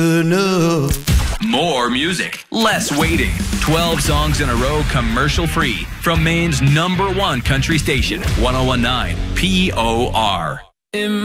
More music, less waiting. 12 songs in a row, commercial free. From Maine's #1 country station, 1019 POR.